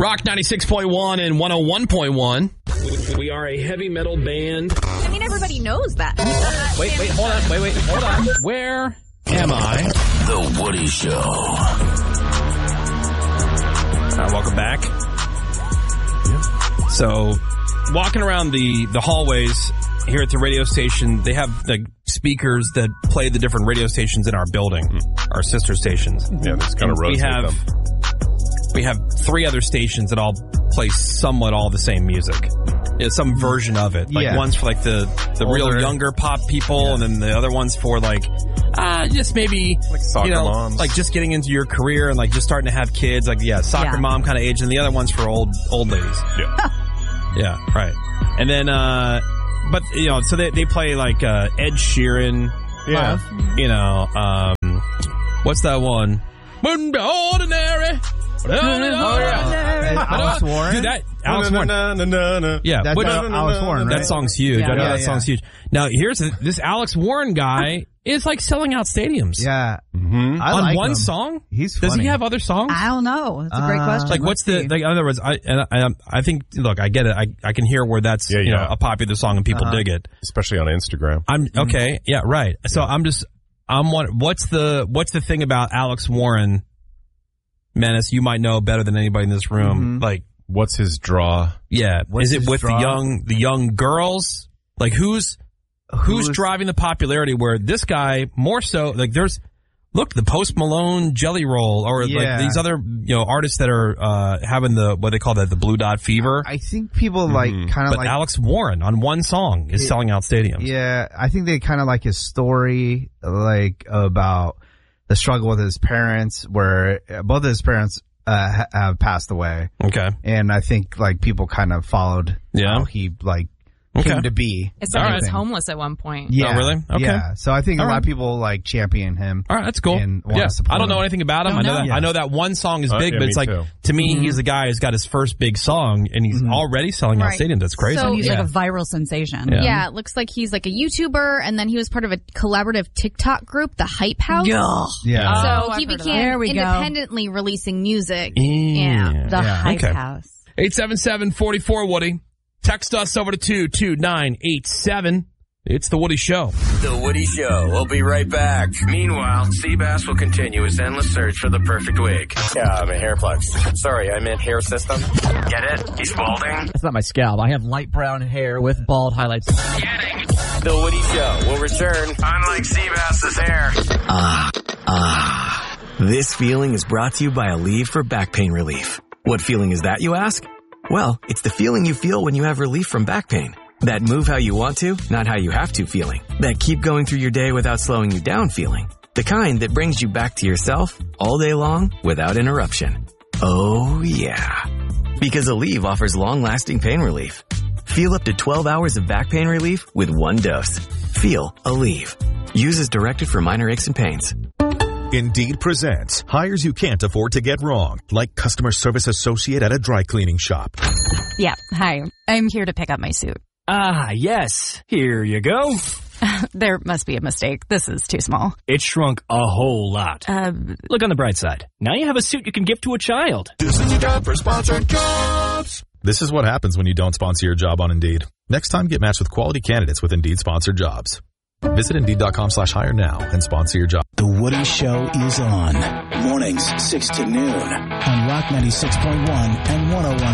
Rock 96.1 and 101.1. We are a heavy metal band. I mean, everybody knows that. Wait, hold on. Where am I? The Woody Show. All right, welcome back. So, walking around the hallways here at the radio station, they have like speakers that play the different radio stations in our building, our sister stations. Yeah, this kind of rotates them. We have 3 other stations that all play somewhat all the same music. Yeah, some version of it. Like one's for like the real younger pop people, and then the other one's for like just maybe like soccer moms, like just getting into your career and like just starting to have kids. Like soccer mom kind of age, and the other one's for old ladies. Yeah, yeah, right. And then but so they play like Ed Sheeran. Yeah, what's that one? Ordinary. Alex Warren? Dude, Alex Warren. Yeah. That's Alex Warren, right? That song's huge. Yeah, I know that song's huge. Now, here's this Alex Warren guy is like selling out stadiums. Yeah. Mm-hmm. I on like one him. song? He's funny. Does he have other songs? I don't know. That's a great question. Like, what's the, like, in other words, I think, look, I get it. I can hear where that's, a popular song and people dig it. Especially on Instagram. Okay. Yeah, right. So what's the thing about Alex Warren, Menace, you might know better than anybody in this room. Mm-hmm. Like, what's his draw? Yeah. Is it with the young girls? Like, who's driving the popularity where this guy more so, like, look, the Post Malone Jelly Roll, or like these other, artists that are, having what they call the blue dot fever. I think people But Alex Warren on one song is selling out stadiums. Yeah. I think they kind of like his story, like, about the struggle with his parents, where both of his parents have passed away. Okay. And I think like people kind of followed how he came to be. It said he was homeless at one point. Yeah. Oh, really? Okay. Yeah. So I think a lot of people like champion him. All right, that's cool. And want to support I don't know him. anything about him. I know that one song is big, but it's like, to me, he's the guy who's got his first big song, and he's already selling out stadiums. That's crazy. So he's like a viral sensation. Yeah, it looks like he's like a YouTuber, and then he was part of a collaborative TikTok group, The Hype House. Yeah. So he became independently releasing music. The Hype House. 877-44 Woody. Text us over to 22987. It's The Woody Show. The Woody Show. We'll be right back. Meanwhile, Seabass will continue his endless search for the perfect wig. Yeah, I'm a hair plugs. Sorry, I meant hair system. Get it? He's balding. That's not my scalp. I have light brown hair with bald highlights. Getting. The Woody Show will return, unlike Seabass's hair. This feeling is brought to you by Aleve for back pain relief. What feeling is that, you ask? Well, it's the feeling you feel when you have relief from back pain. That move how you want to, not how you have to feeling. That keep going through your day without slowing you down feeling. The kind that brings you back to yourself all day long without interruption. Oh yeah. Because Aleve offers long-lasting pain relief. Feel up to 12 hours of back pain relief with one dose. Feel Aleve. Use as directed for minor aches and pains. Indeed presents hires you can't afford to get wrong, like customer service associate at a dry cleaning shop. Yeah, hi. I'm here to pick up my suit. Ah, yes. Here you go. There must be a mistake. This is too small. It shrunk a whole lot. Look on the bright side. Now you have a suit you can give to a child. This is a job for Sponsored Jobs. This is what happens when you don't sponsor your job on Indeed. Next time, get matched with quality candidates with Indeed Sponsored Jobs. Visit Indeed.com/hire now and sponsor your job. The Woody Show is on. Mornings, 6 to noon on Rock 96.1 and